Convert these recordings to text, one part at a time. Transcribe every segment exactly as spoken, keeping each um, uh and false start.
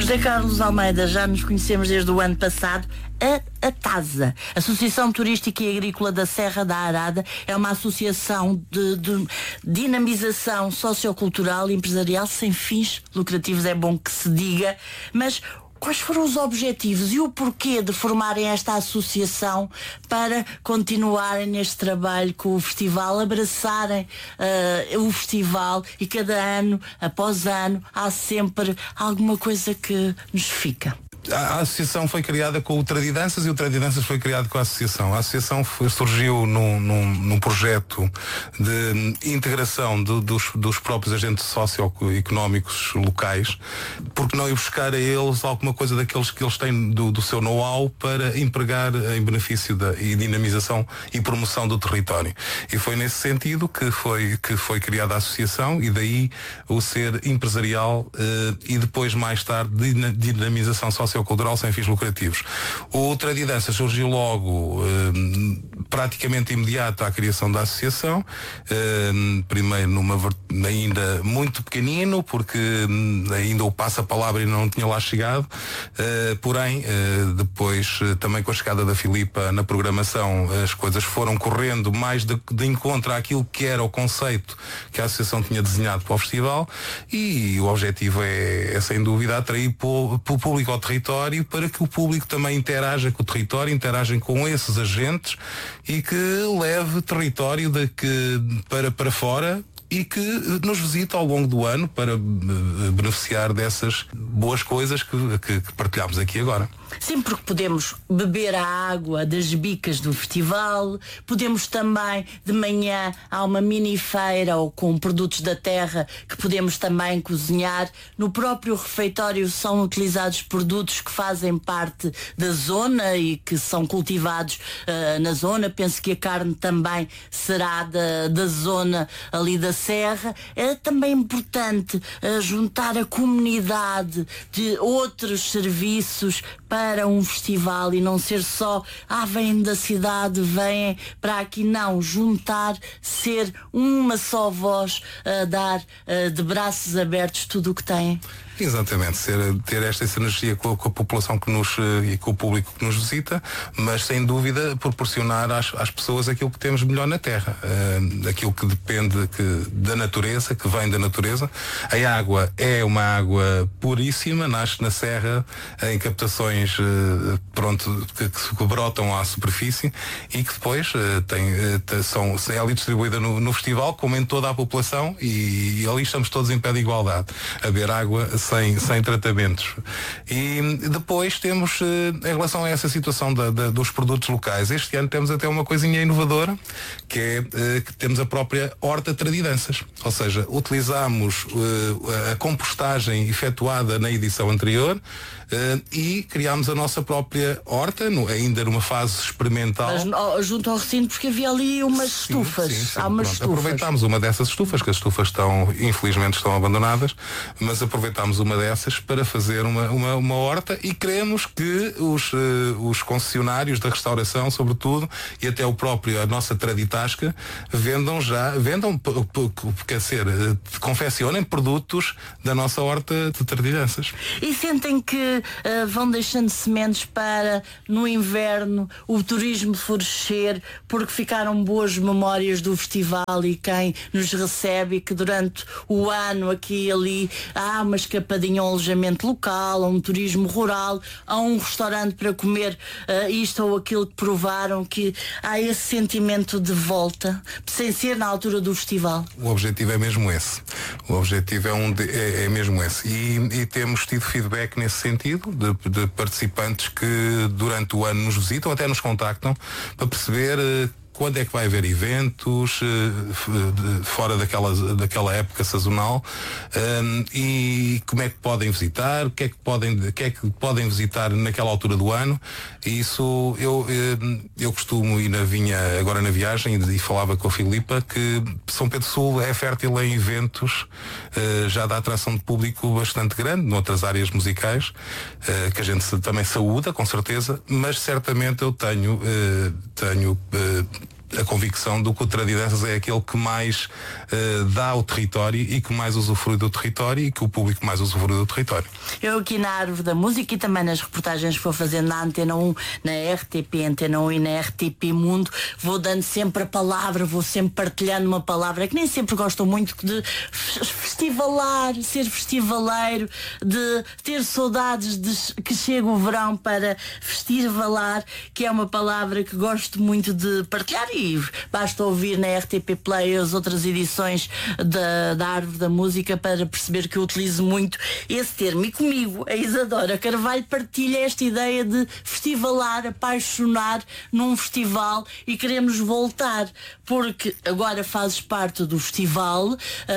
José Carlos Almeida, já nos conhecemos desde o ano passado. A ATASA, Associação Turística e Agrícola da Serra da Arada, é uma associação de, de dinamização sociocultural e empresarial sem fins lucrativos, é bom que se diga, mas quais foram os objetivos e o porquê de formarem esta associação para continuarem neste trabalho com o festival, abraçarem uh, o festival, e cada ano, após ano, há sempre alguma coisa que nos fica? A associação foi criada com o Tradidanças e o Tradidanças foi criado com a associação. A associação foi, surgiu num, num, num projeto de integração do, dos, dos próprios agentes socioeconómicos locais, porque não ir buscar a eles alguma coisa daqueles que eles têm do, do seu know-how para empregar em benefício da e dinamização e promoção do território. E foi nesse sentido que foi, que foi criada a associação, e daí o ser empresarial eh, e depois mais tarde dinamização social cultural sem fins lucrativos. O Tradidança surgiu logo eh, praticamente imediato à criação da associação, eh, primeiro numa ainda muito pequenino, porque ainda o passa-palavra não tinha lá chegado, eh, porém eh, depois eh, também com a chegada da Filipa na programação as coisas foram correndo mais de, de encontro àquilo que era o conceito que a associação tinha desenhado para o festival, e o objetivo é, é sem dúvida atrair o público ao território, para que o público também interaja com o território, interaja com esses agentes e que leve território de que, para, para fora, e que nos visita ao longo do ano para beneficiar dessas boas coisas que, que, que partilhamos aqui agora. Sim, porque podemos beber a água das bicas do festival, podemos também, de manhã, há uma mini feira ou com produtos da terra que podemos também cozinhar. No próprio refeitório são utilizados produtos que fazem parte da zona e que são cultivados uh, na zona. Penso que a carne também será da, da zona ali da serra. É também importante uh, juntar a comunidade de outros serviços para um festival e não ser só, ah, vêm da cidade, vêm para aqui. Não, juntar, ser uma só voz a dar uh, de braços abertos tudo o que têm. Exatamente, ser, ter esta sinergia com a, com a população que nos, e com o público que nos visita, mas sem dúvida proporcionar às, às pessoas aquilo que temos melhor na terra, uh, aquilo que depende que, da natureza, que vem da natureza. A água é uma água puríssima, nasce na serra, em captações uh, pronto, que, que brotam à superfície e que depois uh, tem, uh, são, é ali distribuída no, no festival, como em toda a população, e, e ali estamos todos em pé de igualdade, a beber água Sem, sem tratamentos. E depois temos, em relação a essa situação da, da, dos produtos locais, este ano temos até uma coisinha inovadora, que é que temos a própria horta Tradidanças. Ou seja, utilizamos uh, a compostagem efetuada na edição anterior uh, e criámos a nossa própria horta, no, ainda numa fase experimental. Mas oh, junto ao recinto, porque havia ali umas sim, estufas. Sim, sim, Há umas pronto, estufas. Aproveitámos uma dessas estufas, que as estufas estão, infelizmente, estão abandonadas, mas aproveitámos uma dessas para fazer uma, uma, uma horta, e queremos que os, uh, os concessionários da restauração, sobretudo, e até o próprio, a nossa Traditasca, vendam já, vendam, quer dizer, uh, confeccionem produtos da nossa horta de Tradidanças. E sentem que uh, vão deixando sementes para, no inverno, o turismo florescer, porque ficaram boas memórias do festival e quem nos recebe, e que durante o ano aqui e ali há uma escapadinha, um alojamento local, a um turismo rural, a um restaurante para comer uh, isto ou aquilo que provaram, que há esse sentimento de volta, sem ser na altura do festival. O objetivo é mesmo esse. O objetivo é, um de, é, é mesmo esse. E, e temos tido feedback nesse sentido, de, de participantes que durante o ano nos visitam, até nos contactam, para perceber uh, quando é que vai haver eventos uh, fora daquela, daquela época sazonal, um, e como é que podem visitar, o que é que podem, o que é que podem visitar naquela altura do ano. E isso eu, eu costumo ir na vinha, agora na viagem, e, e falava com a Filipa que São Pedro Sul é fértil em eventos, uh, já dá atração de público bastante grande, noutras áreas musicais, uh, que a gente também saúda, com certeza, mas certamente eu tenho, uh, tenho uh, a convicção do que o Tradidanças é aquele que mais uh, dá ao território e que mais usufrui do território e que o público mais usufrui do território. Eu aqui na Árvore da Música e também nas reportagens que vou fazendo na Antena um, na R T P Antena um e na R T P Mundo, vou dando sempre a palavra, vou sempre partilhando uma palavra que nem sempre gosto muito de festivalar, ser festivaleiro, de ter saudades de que chega o verão para festivalar, que é uma palavra que gosto muito de partilhar. E basta ouvir na R T P Play as outras edições da, da Árvore da Música para perceber que eu utilizo muito esse termo. E comigo, a Isadora Carvalho partilha esta ideia de festivalar, apaixonar num festival, e queremos voltar, porque agora fazes parte do festival, uh,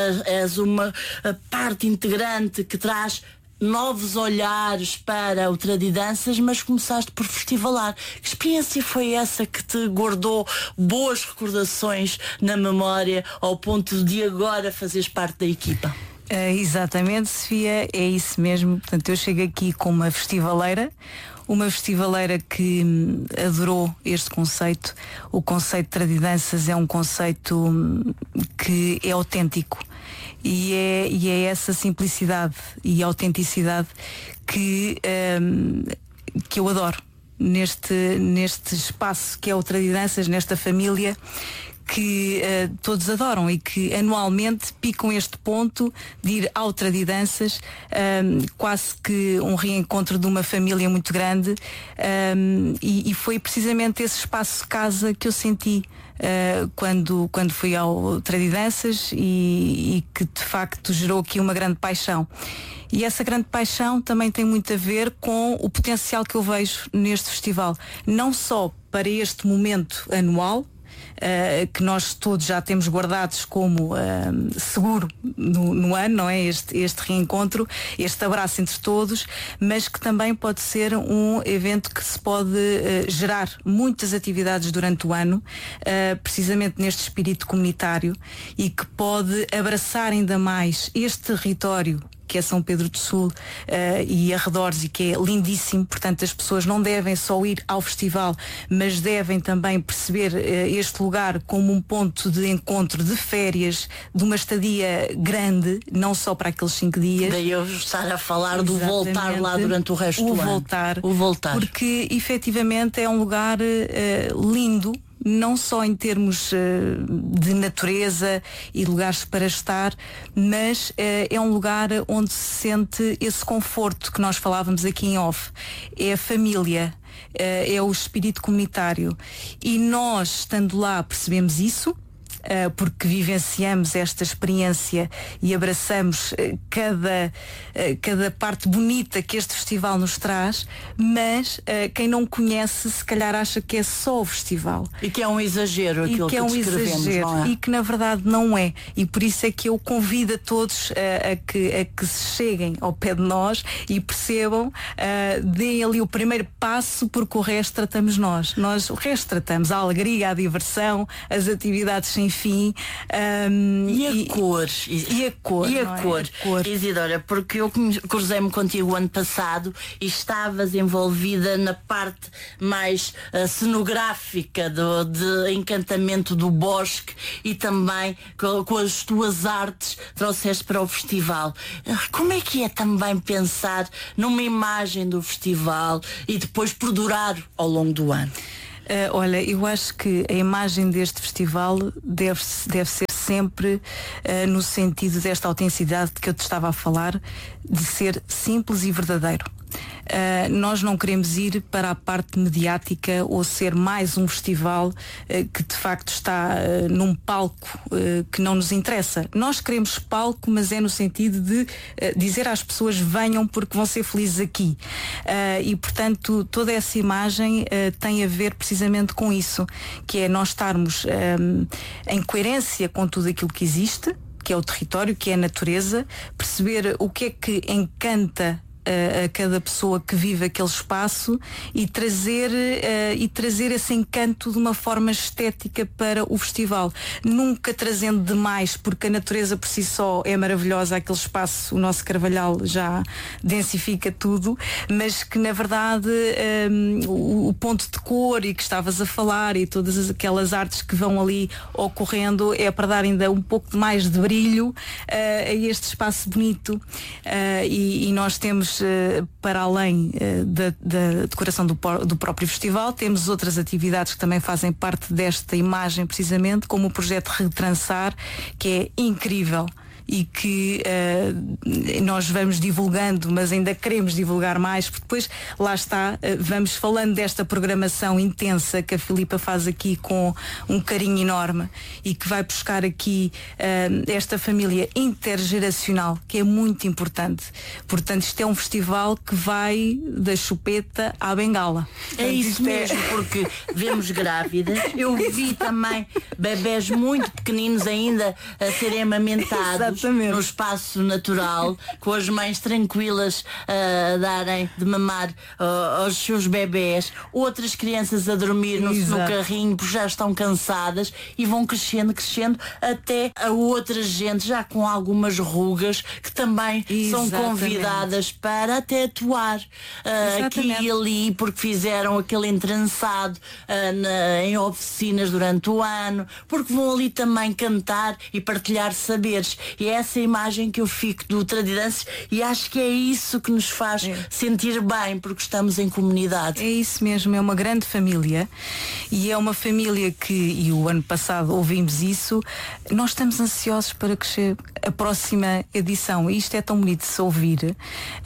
és uma uh, parte integrante que traz novos olhares para o Tradidanças, mas começaste por festivalar. Que experiência foi essa que te guardou boas recordações na memória ao ponto de agora fazeres parte da equipa? Uh, exatamente, Sofia, é isso mesmo. Portanto, eu chego aqui com uma festivaleira, uma festivaleira que hum, adorou este conceito. O conceito de Tradidanças é um conceito hum, que é autêntico. E é, e é essa simplicidade e autenticidade que, um, que eu adoro neste, neste espaço que é o Tradidanças, nesta família que uh, todos adoram e que anualmente picam este ponto de ir ao Tradidanças, um, quase que um reencontro de uma família muito grande, um, e, e foi precisamente esse espaço de casa que eu senti Uh, quando, quando fui ao Tradidanças e, e que de facto gerou aqui uma grande paixão. E essa grande paixão também tem muito a ver com o potencial que eu vejo neste festival, não só para este momento anual, Uh, que nós todos já temos guardados como uh, seguro no, no ano, não é? Este, este reencontro, este abraço entre todos, mas que também pode ser um evento que se pode uh, gerar muitas atividades durante o ano, uh, precisamente neste espírito comunitário, e que pode abraçar ainda mais este território que é São Pedro do Sul uh, e arredores, e que é lindíssimo. Portanto, as pessoas não devem só ir ao festival, mas devem também perceber uh, este lugar como um ponto de encontro, de férias, de uma estadia grande, não só para aqueles cinco dias. Daí eu estar a falar do voltar lá durante o resto o do voltar, ano. O voltar. Porque efetivamente é um lugar uh, lindo, não só em termos uh, de natureza e lugares para estar, mas uh, é um lugar onde se sente esse conforto que nós falávamos aqui em off. É a família, uh, é o espírito comunitário. E nós, estando lá, percebemos isso, Uh, porque vivenciamos esta experiência e abraçamos uh, cada, uh, cada parte bonita que este festival nos traz, mas uh, quem não conhece se calhar acha que é só o festival. E que é um exagero aquilo e que, que é um descrevemos, exagero, não é? E que na verdade não é. E por isso é que eu convido a todos uh, a, que, a que se cheguem ao pé de nós e percebam, uh, deem ali o primeiro passo, porque o resto tratamos nós. Nós o resto tratamos, a alegria, a diversão, as atividades sem fim, um, e a e, cor e, e a cor e a é? cor, a cor. Isidora, porque eu cruzei-me contigo o ano passado e estavas envolvida na parte mais uh, cenográfica do, de encantamento do bosque, e também com, com as tuas artes trouxeste para o festival. Como é que é também pensar numa imagem do festival e depois perdurar ao longo do ano? Uh, olha, eu acho que a imagem deste festival deve, deve ser sempre uh, no sentido desta autenticidade que eu te estava a falar, de ser simples e verdadeiro. Uh, nós não queremos ir para a parte mediática ou ser mais um festival uh, que de facto está uh, num palco uh, que não nos interessa. Nós queremos palco, mas é no sentido de uh, dizer às pessoas: venham porque vão ser felizes aqui. Uh, e portanto toda essa imagem uh, tem a ver precisamente com isso, que é nós estarmos um, em coerência com tudo aquilo que existe, que é o território, que é a natureza, perceber o que é que encanta a, a cada pessoa que vive aquele espaço e trazer, uh, e trazer esse encanto de uma forma estética para o festival. Nunca trazendo demais, porque a natureza por si só é maravilhosa, aquele espaço, o nosso Carvalhal já densifica tudo, mas que na verdade um, o, o ponto de cor e que estavas a falar e todas aquelas artes que vão ali ocorrendo é para dar ainda um pouco mais de brilho uh, a este espaço bonito uh, e, e nós temos uh, para além uh, da, da decoração do, do próprio festival, temos outras atividades que também fazem parte desta imagem precisamente, como o projeto Retrançar, que é incrível e que uh, nós vamos divulgando, mas ainda queremos divulgar mais, porque depois lá está, uh, vamos falando desta programação intensa que a Filipa faz aqui com um carinho enorme e que vai buscar aqui uh, esta família intergeracional, que é muito importante. Portanto, isto é um festival que vai da chupeta à bengala. É isso mesmo, é... porque vemos grávidas, eu vi também bebés muito pequeninos ainda a serem amamentados. Exatamente. No espaço natural, com as mães tranquilas a darem de mamar uh, aos seus bebés, outras crianças a dormir no, no carrinho porque já estão cansadas e vão crescendo, crescendo até a outra gente já com algumas rugas que também Exatamente. São convidadas para até atuar uh, aqui e ali porque fizeram aquele entrançado uh, na, em oficinas durante o ano, porque vão ali também cantar e partilhar saberes. E é essa imagem que eu fico do Tradidanças e acho que é isso que nos faz é. sentir bem, porque estamos em comunidade. É isso mesmo, é uma grande família e é uma família que, e o ano passado ouvimos isso, nós estamos ansiosos para crescer a próxima edição e isto é tão bonito de se ouvir uh,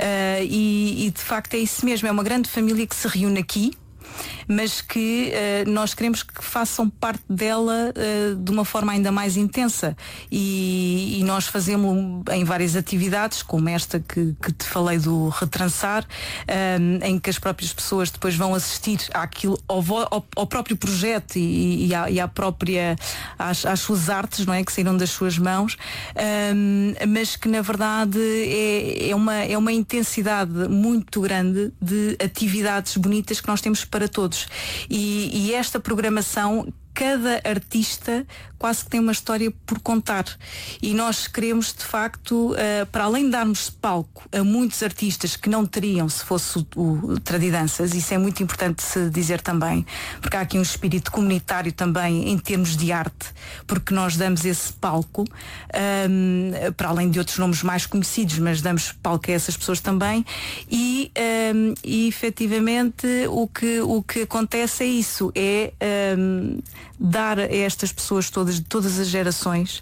e, e de facto é isso mesmo, é uma grande família que se reúne aqui, mas que uh, nós queremos que façam parte dela uh, de uma forma ainda mais intensa e, e nós fazemos em várias atividades como esta que, que te falei do Retrançar, um, em que as próprias pessoas depois vão assistir àquilo, ao, ao, ao próprio projeto e, e, à, e à própria às, às suas artes, não é, que saíram das suas mãos, um, mas que na verdade é, é, uma, é uma intensidade muito grande de atividades bonitas que nós temos para todos. E, e esta programação, cada artista quase que tem uma história por contar e nós queremos de facto, uh, para além de darmos palco a muitos artistas que não teriam se fosse o, o Tradidanças, isso é muito importante se dizer também, porque há aqui um espírito comunitário também em termos de arte, porque nós damos esse palco um, para além de outros nomes mais conhecidos, mas damos palco a essas pessoas também e, um, e efetivamente o que, o que acontece é isso, é um, dar a estas pessoas todas, de todas as gerações,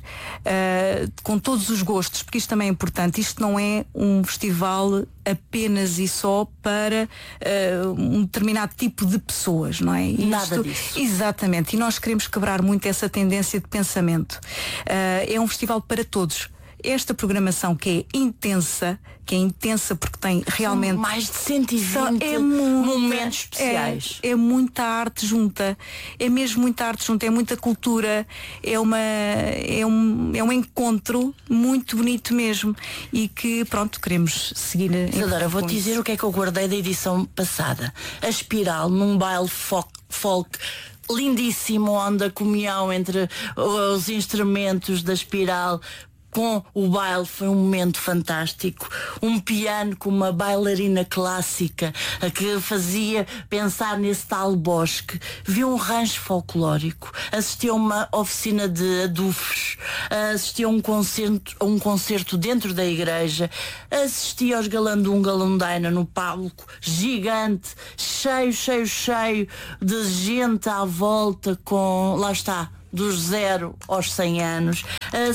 uh, com todos os gostos, porque isto também é importante. Isto não é um festival apenas e só para uh, um determinado tipo de pessoas, não é? Isto, Nada disso. Exatamente. E nós queremos quebrar muito essa tendência de pensamento. Uh, é um festival para todos. Esta programação que é intensa, que é intensa porque tem realmente São mais de cento e vinte é muita, momentos especiais. É, é muita arte junta, é mesmo muita arte junta, é muita cultura, é, uma, é, um, é um encontro muito bonito mesmo e que pronto, queremos seguir. Isadora, vou-te dizer o que é que eu guardei da edição passada. A Espiral num baile folk, folk lindíssimo, onde a comunhão entre os instrumentos da Espiral com o baile foi um momento fantástico. Um piano com uma bailarina clássica a que fazia pensar nesse tal bosque. Vi um rancho folclórico, assisti a uma oficina de adufes, assisti a um concerto, a um concerto dentro da igreja, assisti aos Galandum Galandaina no palco gigante, cheio, cheio, cheio de gente à volta com, lá está, dos zero aos cem anos.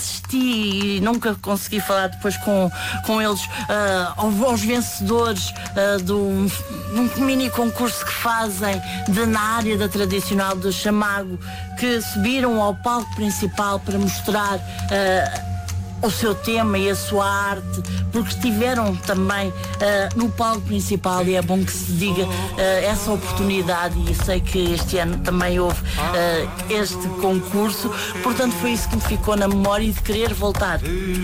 Assisti e nunca consegui falar depois com, com eles uh, aos, aos vencedores uh, de, um, de um mini concurso que fazem de, na área da tradicional do chamago, que subiram ao palco principal para mostrar uh, o seu tema e a sua arte, porque estiveram também uh, no palco principal e é bom que se diga uh, essa oportunidade e sei que este ano também houve uh, este concurso, portanto foi isso que me ficou na memória e de querer voltar.